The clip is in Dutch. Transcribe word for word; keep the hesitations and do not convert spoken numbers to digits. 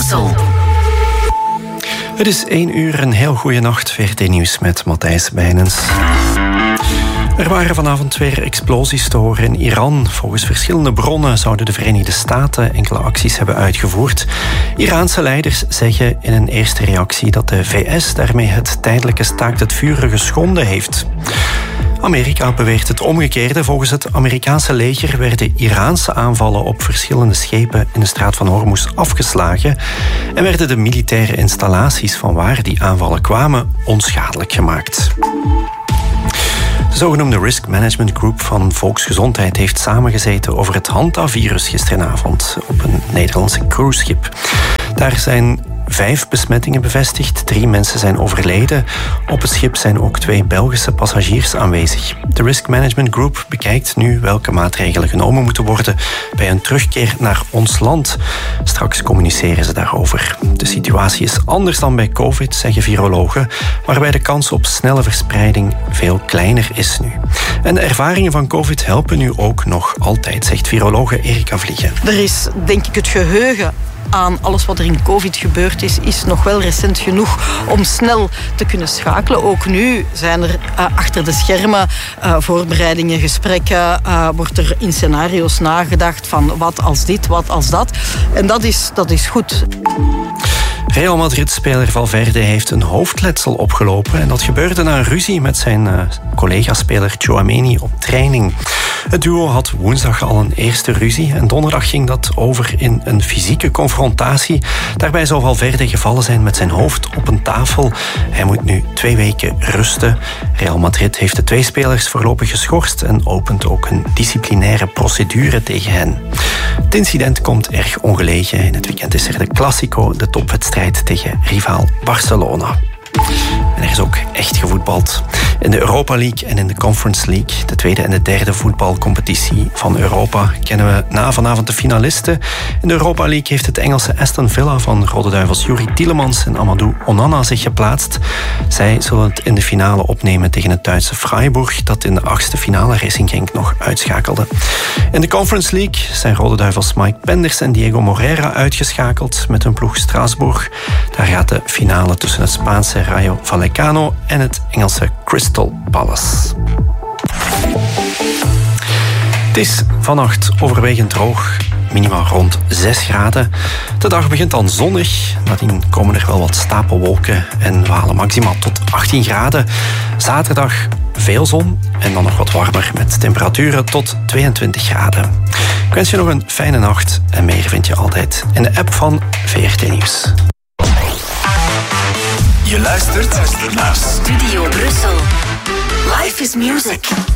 Brussel. Het is één uur, een heel goede nacht. V R T Nieuws met Matthijs Bijnens. Er waren vanavond weer explosies te horen in Iran. Volgens verschillende bronnen zouden de Verenigde Staten enkele acties hebben uitgevoerd. Iraanse leiders zeggen in een eerste reactie dat de V S daarmee het tijdelijke staakt het vuren geschonden heeft. Amerika beweert het omgekeerde. Volgens het Amerikaanse leger werden Iraanse aanvallen op verschillende schepen in de straat van Hormuz afgeslagen en werden de militaire installaties van waar die aanvallen kwamen onschadelijk gemaakt. De zogenoemde Risk Management Group van Volksgezondheid heeft samengezeten over het hantavirus gisteravond op een Nederlandse cruiseschip. Daar zijn vijf besmettingen bevestigd, drie mensen zijn overleden. Op het schip zijn ook twee Belgische passagiers aanwezig. De Risk Management Group bekijkt nu welke maatregelen genomen moeten worden bij een terugkeer naar ons land. Straks communiceren ze daarover. De situatie is anders dan bij COVID, zeggen virologen, waarbij de kans op snelle verspreiding veel kleiner is nu. En de ervaringen van COVID helpen nu ook nog altijd, zegt virologe Erika Vliegen. Er is, denk ik, het geheugen aan alles wat er in COVID gebeurd is, is nog wel recent genoeg om snel te kunnen schakelen. Ook nu zijn er uh, achter de schermen uh, voorbereidingen, gesprekken, uh, wordt er in scenario's nagedacht van wat als dit, wat als dat. En dat is, dat is goed. Real Madrid-speler Valverde heeft een hoofdletsel opgelopen en dat gebeurde na een ruzie met zijn uh, collega-speler Tchouaméni op training. Het duo had woensdag al een eerste ruzie en donderdag ging dat over in een fysieke confrontatie. Daarbij zou Valverde gevallen zijn met zijn hoofd op een tafel. Hij moet nu twee weken rusten. Real Madrid heeft de twee spelers voorlopig geschorst en opent ook een disciplinaire procedure tegen hen. Het incident komt erg ongelegen. In het weekend is er de Clásico, de topwedstrijd tegen rivaal Barcelona. En er is ook echt gevoetbald. In de Europa League en in de Conference League, de tweede en de derde voetbalcompetitie van Europa, kennen we na vanavond de finalisten. In de Europa League heeft het Engelse Aston Villa van Rode Duivels Youri Tielemans en Amadou Onana zich geplaatst. Zij zullen het in de finale opnemen tegen het Duitse Freiburg, dat in de achtste finale Racing Genk nog uitschakelde. In de Conference League zijn Rode Duivels Mike Penders en Diego Moreira uitgeschakeld met hun ploeg Strasbourg. Daar gaat de finale tussen het Spaanse Rayo Vallecano en het Engelse Crystal Palace. Het is vannacht overwegend droog, minimaal rond zes graden. De dag begint dan zonnig, nadien komen er wel wat stapelwolken en we halen maximaal tot achttien graden. Zaterdag veel zon en dan nog wat warmer met temperaturen tot tweeëntwintig graden. Ik wens je nog een fijne nacht en meer vind je altijd in de app van V R T Nieuws. Je luistert naar Studio Brussel. Life is music.